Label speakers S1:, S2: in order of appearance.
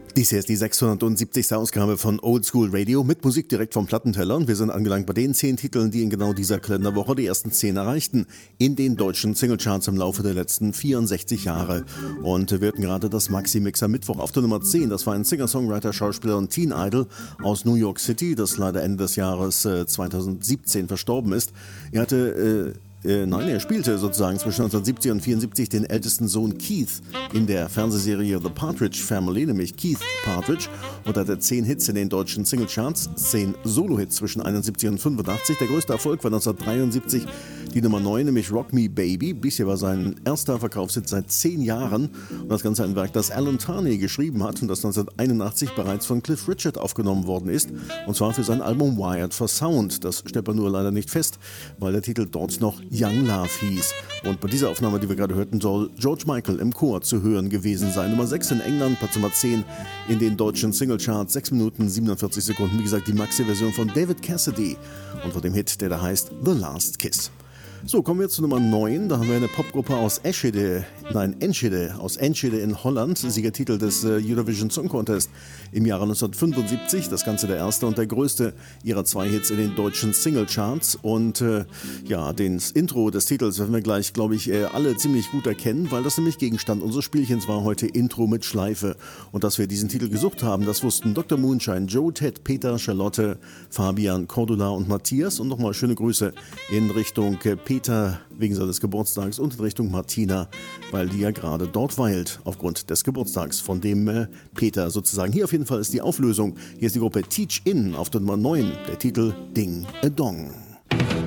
S1: Dies hier ist die 670. Ausgabe von Old School Radio mit Musik direkt vom Plattenteller und wir sind angelangt bei den 10 Titeln, die in genau dieser Kalenderwoche die ersten 10 erreichten in den deutschen Singlecharts im Laufe der letzten 64 Jahre. Und wir hatten gerade das Maxi-Mixer Mittwoch auf der Nummer 10. Das war ein Singer-Songwriter, Schauspieler und Teen-Idol aus New York City, das leider Ende des Jahres 2017 verstorben ist. Er spielte sozusagen zwischen 1970 und 1974 den ältesten Sohn Keith in der Fernsehserie The Partridge Family, nämlich Keith Partridge, und hatte 10 Hits in den deutschen Singlecharts, 10 Solo-Hits zwischen 71 und 85. Der größte Erfolg war 1973 die Nummer 9, nämlich Rock Me Baby. Bisher war sein erster Verkaufshit seit 10 Jahren und das Ganze ein Werk, das Alan Tarney geschrieben hat und das 1981 bereits von Cliff Richard aufgenommen worden ist, und zwar für sein Album Wired for Sound. Das stellt man nur leider nicht fest, weil der Titel dort noch Young Love hieß. Und bei dieser Aufnahme, die wir gerade hörten, soll George Michael im Chor zu hören gewesen sein. Nummer 6 in England, Platz Nummer 10 in den deutschen Singlecharts, 6 Minuten 47 Sekunden. Wie gesagt, die Maxi-Version von David Cassidy und von dem Hit, der da heißt The Last Kiss. So, kommen wir zu Nummer 9. Da haben wir eine Popgruppe aus Enschede in Holland, Siegertitel des Eurovision Song Contest im Jahre 1975. Das Ganze der erste und der größte ihrer 2 Hits in den deutschen Singlecharts. Und das Intro des Titels werden wir gleich, glaube ich, alle ziemlich gut erkennen, weil das nämlich Gegenstand unseres Spielchens war heute Intro mit Schleife. Und dass wir diesen Titel gesucht haben, das wussten Dr. Moonshine, Joe, Ted, Peter, Charlotte, Fabian, Cordula und Matthias. Und nochmal schöne Grüße in Richtung Peter wegen seines Geburtstags und in Richtung Martina, weil die ja gerade dort weilt aufgrund des Geburtstags von dem Peter sozusagen. Hier auf jeden Fall ist die Auflösung. Hier ist die Gruppe Teach In auf der Nummer 9, der Titel Ding a Dong.